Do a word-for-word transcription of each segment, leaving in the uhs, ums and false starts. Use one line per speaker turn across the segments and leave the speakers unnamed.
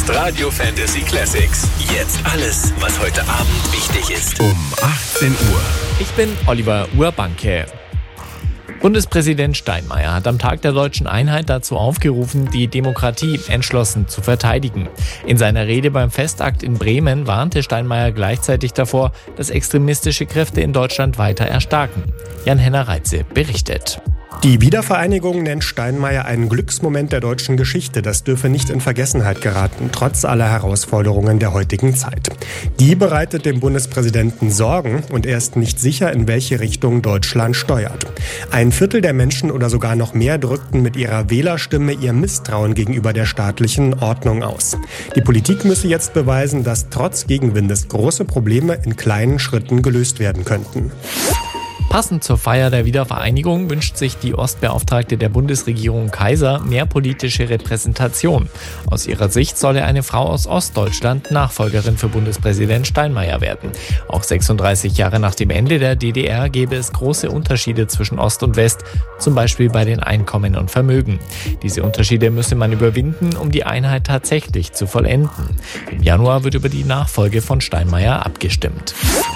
ist Radio Fantasy Classics. Jetzt alles, was heute Abend wichtig ist.
Um achtzehn Uhr.
Ich bin Oliver Urbanke. Bundespräsident Steinmeier hat am Tag der Deutschen Einheit dazu aufgerufen, die Demokratie entschlossen zu verteidigen. In seiner Rede beim Festakt in Bremen warnte Steinmeier gleichzeitig davor, dass extremistische Kräfte in Deutschland weiter erstarken. Jan-Henner Reitze berichtet.
Die Wiedervereinigung nennt Steinmeier einen Glücksmoment der deutschen Geschichte. Das dürfe nicht in Vergessenheit geraten, trotz aller Herausforderungen der heutigen Zeit. Die bereitet dem Bundespräsidenten Sorgen und er ist nicht sicher, in welche Richtung Deutschland steuert. Ein Viertel der Menschen oder sogar noch mehr drückten mit ihrer Wählerstimme ihr Misstrauen gegenüber der staatlichen Ordnung aus. Die Politik müsse jetzt beweisen, dass trotz Gegenwindes große Probleme in kleinen Schritten gelöst werden könnten.
Passend zur Feier der Wiedervereinigung wünscht sich die Ostbeauftragte der Bundesregierung Kaiser mehr politische Repräsentation. Aus ihrer Sicht solle eine Frau aus Ostdeutschland Nachfolgerin für Bundespräsident Steinmeier werden. Auch sechsunddreißig Jahre nach dem Ende der D D R gäbe es große Unterschiede zwischen Ost und West, zum Beispiel bei den Einkommen und Vermögen. Diese Unterschiede müsse man überwinden, um die Einheit tatsächlich zu vollenden. Im Januar wird über die Nachfolge von Steinmeier abgestimmt.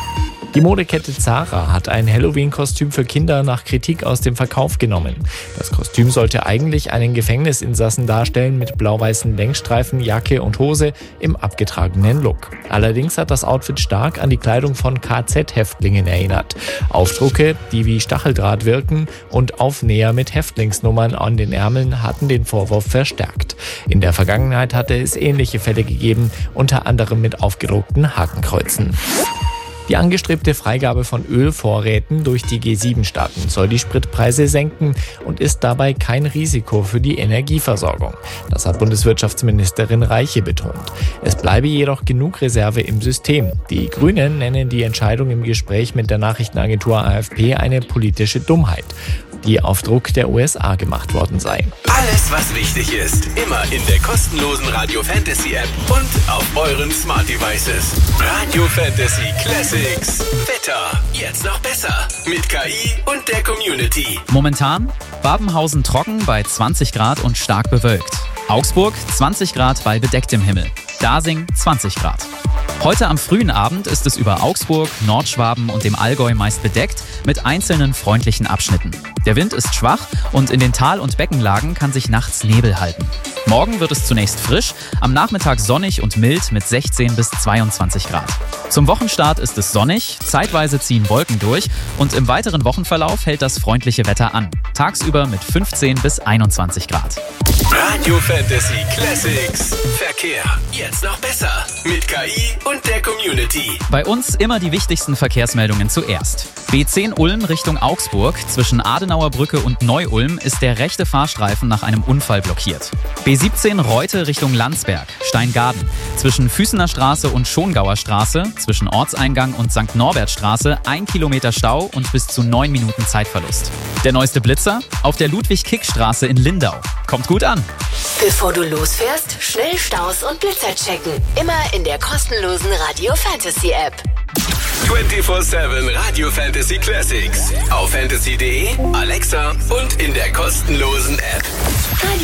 Die Modekette Zara hat ein Halloween-Kostüm für Kinder nach Kritik aus dem Verkauf genommen. Das Kostüm sollte eigentlich einen Gefängnisinsassen darstellen mit blau-weißen Längsstreifen, Jacke und Hose im abgetragenen Look. Allerdings hat das Outfit stark an die Kleidung von K Z-Häftlingen erinnert. Aufdrucke, die wie Stacheldraht wirken, und Aufnäher mit Häftlingsnummern an den Ärmeln hatten den Vorwurf verstärkt. In der Vergangenheit hatte es ähnliche Fälle gegeben, unter anderem mit aufgedruckten Hakenkreuzen. Die angestrebte Freigabe von Ölvorräten durch die G sieben Staaten soll die Spritpreise senken und ist dabei kein Risiko für die Energieversorgung. Das hat Bundeswirtschaftsministerin Reiche betont. Es bleibe jedoch genug Reserve im System. Die Grünen nennen die Entscheidung im Gespräch mit der Nachrichtenagentur A F P eine politische Dummheit, die auf Druck der U S A gemacht worden sei.
Alles, was wichtig ist, immer in der kostenlosen Radio Fantasy App und auf euren Smart Devices. Radio Fantasy Classics. Wetter. Jetzt noch besser. Mit K I und der Community.
Momentan Babenhausen trocken bei zwanzig Grad und stark bewölkt. Augsburg zwanzig Grad bei bedecktem Himmel. Dasing zwanzig Grad. Heute am frühen Abend ist es über Augsburg, Nordschwaben und dem Allgäu meist bedeckt mit einzelnen freundlichen Abschnitten. Der Wind ist schwach und in den Tal- und Beckenlagen kann sich nachts Nebel halten. Morgen wird es zunächst frisch, am Nachmittag sonnig und mild mit sechzehn bis zweiundzwanzig Grad. Zum Wochenstart ist es sonnig, zeitweise ziehen Wolken durch und im weiteren Wochenverlauf hält das freundliche Wetter an. Tagsüber mit fünfzehn bis einundzwanzig Grad.
Radio Fantasy Classics. Verkehr. Jetzt noch besser. Mit K I und der Community.
Bei uns immer die wichtigsten Verkehrsmeldungen zuerst. B zehn Ulm Richtung Augsburg. Zwischen Adenauer Brücke und Neu-Ulm ist der rechte Fahrstreifen nach einem Unfall blockiert. B siebzehn Reute Richtung Landsberg, Steingaden. Zwischen Füßener Straße und Schongauer Straße, zwischen Ortseingang und Sankt Norbertstraße ein Kilometer Stau und bis zu neun Minuten Zeitverlust. Der neueste Blitzer auf der Ludwig-Kick-Straße in Lindau. Kommt gut an.
Bevor du losfährst, schnell Staus und Blitzer checken. Immer in der kostenlosen Radio Fantasy App.
vierundzwanzig sieben Radio Fantasy Classics. Auf fantasy punkt de, Alexa und in der kostenlosen App.